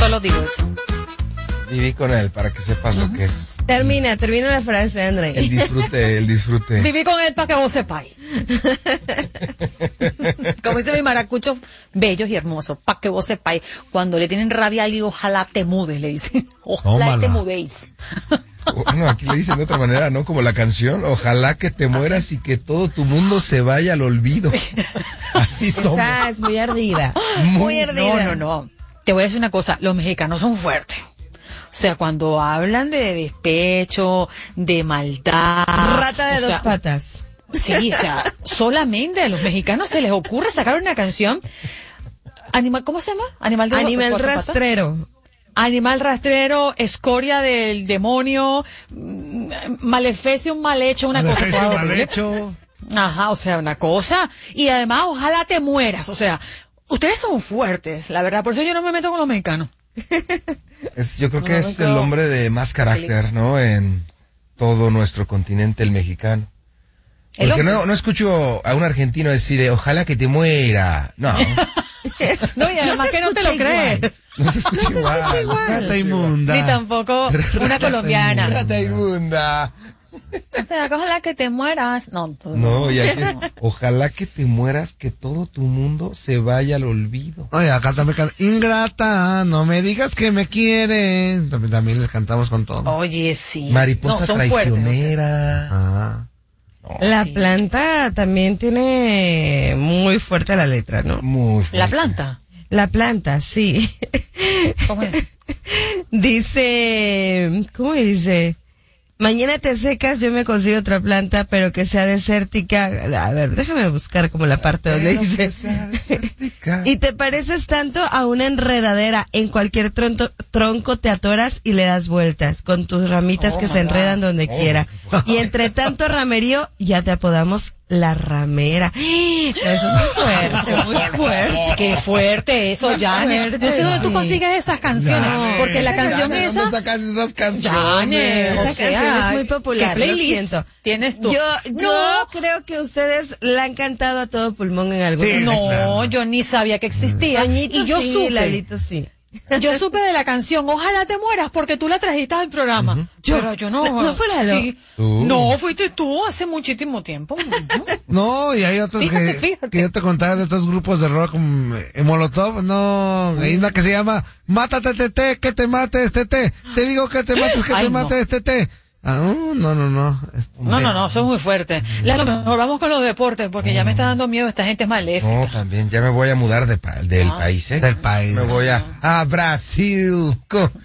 Solo digo eso. Viví con él para que sepas lo que es. Termina la frase, André. El disfrute. Viví con él para que vos sepáis. Como dice mi maracucho, bellos y hermosos, para que vos sepáis. Cuando le tienen rabia a alguien, ojalá te mudes, le dicen. Ojalá te mudéis. Bueno, aquí le dicen de otra manera, ¿no? Como la canción, ojalá que te mueras y que todo tu mundo se vaya al olvido. Así somos. Esa es muy ardida. Muy ardida. No. Te voy a decir una cosa, los mexicanos son fuertes. O sea, cuando hablan de despecho, de maldad... Rata de dos patas. Sí, o sea, solamente a los mexicanos se les ocurre sacar una canción... ¿Cómo se llama? Animal rastrero. Patas. Animal rastrero, escoria del demonio, maleficio mal hecho, una cosa. Mal hecho. Ajá, o sea, una cosa. Y además, ojalá te mueras. O sea, ustedes son fuertes, la verdad. Por eso yo no me meto con los mexicanos. Yo creo que es el hombre de más carácter, ¿no? En todo nuestro continente, el mexicano. Porque no escucho a un argentino decir, ojalá que te muera. No. No, y además que no te lo crees. No se escucha igual. Rata inmunda. Ni tampoco una colombiana. Rata inmunda. O sea, ojalá que te mueras. No, y así es. Ojalá que te mueras, que todo tu mundo se vaya al olvido. Oye, acá también ingrata, no me digas que me quieren. También les cantamos con todo. Oye, sí. Mariposa traicionera. Ajá. No, la planta también tiene muy fuerte la letra, ¿no? Muy fuerte. ¿La planta? La planta, sí. ¿Cómo es? Dice, ¿cómo dice? Mañana te secas, yo me consigo otra planta, pero que sea desértica. A ver, déjame buscar como la parte donde dice. Y te pareces tanto a una enredadera. En cualquier tronco te atoras y le das vueltas, con tus ramitas que se enredan donde quiera. Y entre tanto ramerío, ya te apodamos la ramera. Eso es muy fuerte, muy fuerte. Qué fuerte eso, Janet. No sé dónde tú consigues esas canciones, porque la canción esa... ¿Dónde sacas esas canciones? Janet, esa canción es muy popular, ¿qué playlist lo siento. tienes tú? Yo creo que ustedes la han cantado a todo pulmón en algún Sí, momento. No, yo ni sabía que existía. Toñito Y yo sí, supe. Lalito sí. Yo supe de la canción Ojalá te mueras porque tú la trajiste al programa. Pero yo no. ¿No fue Lalo? Sí. No, fuiste tú hace muchísimo tiempo. No, y hay otros Fíjate. que yo te contaba de otros grupos de rock Molotov, no, hay una que se llama Mátate Tete, que te mates Tete, te digo que te mates, que te mates Tete. No. No, eso es muy fuerte. Lalo, mejor vamos con los deportes porque ya me está dando miedo, esta gente es maléfica. No, también, ya me voy a mudar del país, ¿eh? Del país. Me voy a Brasil.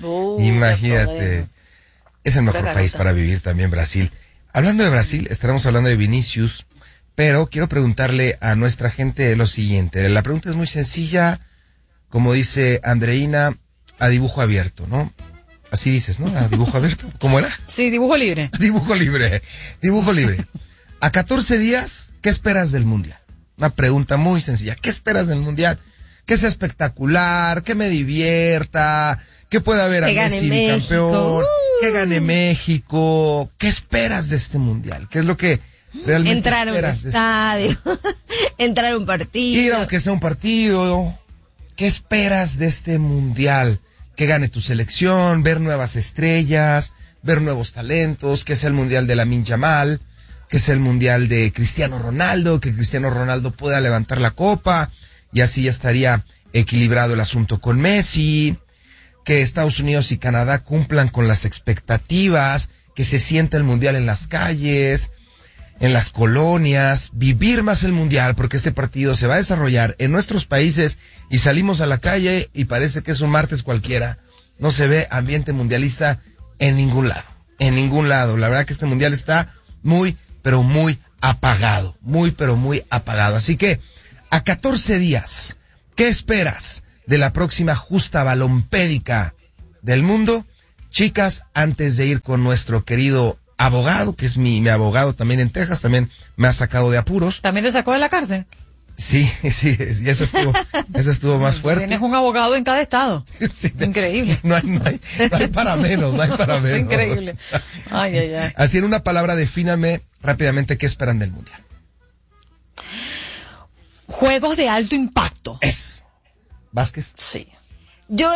Imagínate. Es el mejor país para vivir también, Brasil. Hablando de Brasil, estaremos hablando de Vinicius, pero quiero preguntarle a nuestra gente lo siguiente. La pregunta es muy sencilla, como dice Andreina, a dibujo abierto, ¿no? Así dices, ¿no? A dibujo abierto. ¿Cómo era? Sí, dibujo libre. Dibujo libre. Dibujo libre. A 14 días, ¿qué esperas del Mundial? Una pregunta muy sencilla. ¿Qué esperas del Mundial? Que sea espectacular, que me divierta, que pueda haber a Messi bicampeón, que gane México. ¿Qué esperas de este Mundial? ¿Qué es lo que realmente entrar a un estadio, entrar a un partido. Ir aunque sea un partido. ¿Qué esperas de este Mundial? Que gane tu selección, ver nuevas estrellas, ver nuevos talentos, que sea el Mundial de Lamine Yamal, que sea el Mundial de Cristiano Ronaldo, que Cristiano Ronaldo pueda levantar la copa y así ya estaría equilibrado el asunto con Messi, que Estados Unidos y Canadá cumplan con las expectativas, que se sienta el Mundial en las calles, en las colonias, vivir más el Mundial, porque este partido se va a desarrollar en nuestros países y salimos a la calle y parece que es un martes cualquiera. No se ve ambiente mundialista en ningún lado, en ningún lado. La verdad que este Mundial está muy, pero muy apagado, muy, pero muy apagado. Así que, a 14 días, ¿qué esperas de la próxima justa balompédica del mundo? Chicas, antes de ir con nuestro querido abogado, que es mi abogado también en Texas, también me ha sacado de apuros. ¿También te sacó de la cárcel? Sí, y eso estuvo más fuerte. Tienes un abogado en cada estado. Sí, increíble. No hay para menos, no hay para menos. Increíble. Ay. Así en una palabra, defíname rápidamente qué esperan del Mundial. Juegos de alto impacto. Eso. ¿Vázquez? Sí. Yo